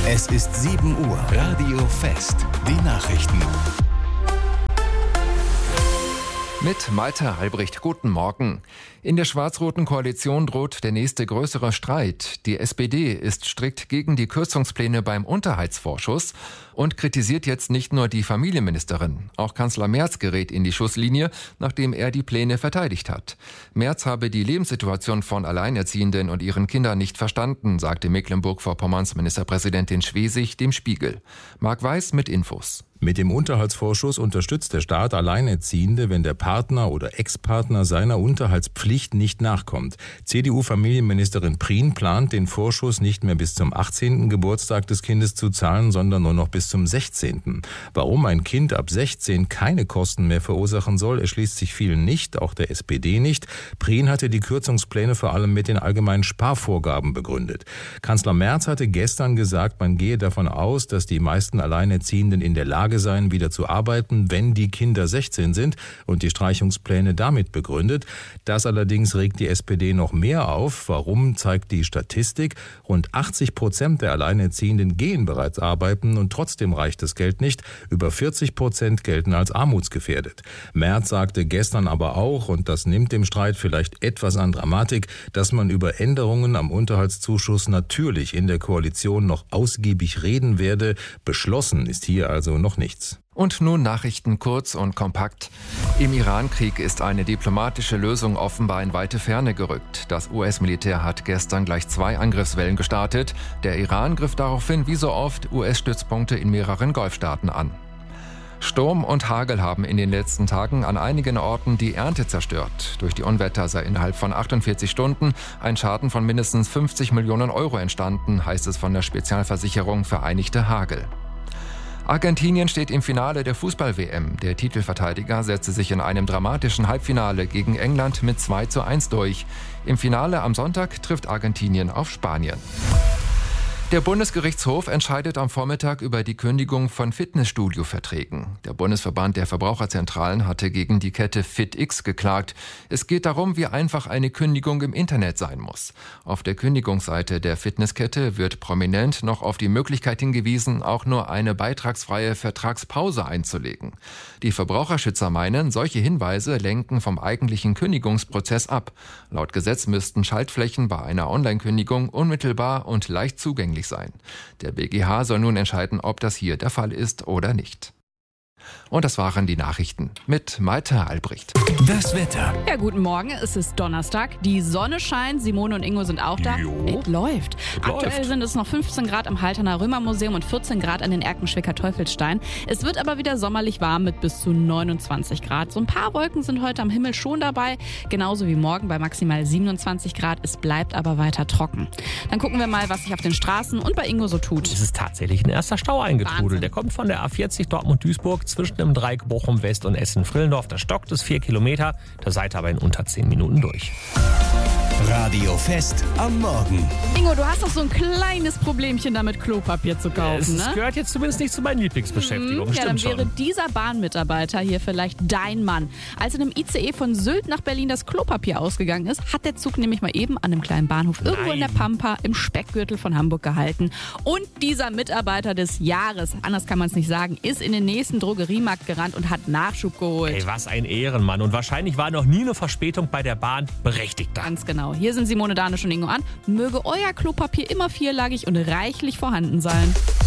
Es ist 7 Uhr. Radio Fest. Die Nachrichten. Mit Malte Albrecht, guten Morgen. In der schwarz-roten Koalition droht der nächste größere Streit. Die SPD ist strikt gegen die Kürzungspläne beim Unterhaltsvorschuss und kritisiert jetzt nicht nur die Familienministerin. Auch Kanzler Merz gerät in die Schusslinie, nachdem er die Pläne verteidigt hat. Merz habe die Lebenssituation von Alleinerziehenden und ihren Kindern nicht verstanden, sagte Mecklenburg-Vorpommerns Ministerpräsidentin Schwesig dem Spiegel. Marc Weiß mit Infos. Mit dem Unterhaltsvorschuss unterstützt der Staat Alleinerziehende, wenn der Partner oder Ex-Partner seiner Unterhaltspflicht nicht nachkommt. CDU-Familienministerin Prien plant, den Vorschuss nicht mehr bis zum 18. Geburtstag des Kindes zu zahlen, sondern nur noch bis zum 16. Warum ein Kind ab 16 keine Kosten mehr verursachen soll, erschließt sich vielen nicht, auch der SPD nicht. Prien hatte die Kürzungspläne vor allem mit den allgemeinen Sparvorgaben begründet. Kanzler Merz hatte gestern gesagt, man gehe davon aus, dass die meisten Alleinerziehenden in der Lage seien, wieder zu arbeiten, wenn die Kinder 16 sind, und die Streichungspläne damit begründet. Das allerdings regt die SPD noch mehr auf. Warum, zeigt die Statistik. Rund 80% der Alleinerziehenden gehen bereits arbeiten und trotzdem reicht das Geld nicht. Über 40% gelten als armutsgefährdet. Merz sagte gestern aber auch, und das nimmt dem Streit vielleicht etwas an Dramatik, dass man über Änderungen am Unterhaltszuschuss natürlich in der Koalition noch ausgiebig reden werde. Beschlossen ist hier also noch nichts. Und nun Nachrichten kurz und kompakt. Im Iran-Krieg ist eine diplomatische Lösung offenbar in weite Ferne gerückt. Das US-Militär hat gestern gleich 2 Angriffswellen gestartet. Der Iran griff daraufhin wie so oft US-Stützpunkte in mehreren Golfstaaten an. Sturm und Hagel haben in den letzten Tagen an einigen Orten die Ernte zerstört. Durch die Unwetter sei innerhalb von 48 Stunden ein Schaden von mindestens 50 Millionen Euro entstanden, heißt es von der Spezialversicherung Vereinigte Hagel. Argentinien steht im Finale der Fußball-WM. Der Titelverteidiger setzte sich in einem dramatischen Halbfinale gegen England mit 2:1 durch. Im Finale am Sonntag trifft Argentinien auf Spanien. Der Bundesgerichtshof entscheidet am Vormittag über die Kündigung von Fitnessstudio-Verträgen. Der Bundesverband der Verbraucherzentralen hatte gegen die Kette FitX geklagt. Es geht darum, wie einfach eine Kündigung im Internet sein muss. Auf der Kündigungsseite der Fitnesskette wird prominent noch auf die Möglichkeit hingewiesen, auch nur eine beitragsfreie Vertragspause einzulegen. Die Verbraucherschützer meinen, solche Hinweise lenken vom eigentlichen Kündigungsprozess ab. Laut Gesetz müssten Schaltflächen bei einer Online-Kündigung unmittelbar und leicht zugänglich sein. Der BGH soll nun entscheiden, ob das hier der Fall ist oder nicht. Und das waren die Nachrichten mit Malte Albrecht. Das Wetter. Ja, guten Morgen. Es ist Donnerstag. Die Sonne scheint. Simone und Ingo sind auch da. Es läuft. Aktuell sind es noch 15 Grad am Halterner Römermuseum und 14 Grad an den Erkenschwicker Teufelsstein. Es wird aber wieder sommerlich warm mit bis zu 29 Grad. So ein paar Wolken sind heute am Himmel schon dabei. Genauso wie morgen bei maximal 27 Grad. Es bleibt aber weiter trocken. Dann gucken wir mal, was sich auf den Straßen und bei Ingo so tut. Es ist tatsächlich ein erster Stau eingetrudelt. Wahnsinn. Der kommt von der A40 Dortmund-Duisburg zwischen dem Dreieck Bochum-West und Essen-Frillendorf. Da stockt es 4 Kilometer. Da seid ihr aber in unter 10 Minuten durch. Radio Fest am Morgen. Ingo, du hast doch so ein kleines Problemchen damit, Klopapier zu kaufen, Es ne? gehört jetzt zumindest nicht zu meinen Lieblingsbeschäftigungen. Ja, dann Stimmt wäre schon. dieser Bahnmitarbeiter hier vielleicht dein Mann. Als in einem ICE von Sylt nach Berlin das Klopapier ausgegangen ist, hat der Zug nämlich mal eben an einem kleinen Bahnhof irgendwo in der Pampa im Speckgürtel von Hamburg gehalten. Und dieser Mitarbeiter des Jahres, anders kann man es nicht sagen, ist in den nächsten Drogeriemarkt gerannt und hat Nachschub geholt. Ey, was ein Ehrenmann. Und wahrscheinlich war noch nie eine Verspätung bei der Bahn berechtigter. Ganz genau. Hier sind Simone, Danisch und Ingo an. Möge euer Klopapier immer vierlagig und reichlich vorhanden sein.